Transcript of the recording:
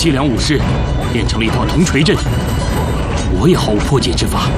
西凉武士练成了一套铜锤阵，我也毫无破解之法。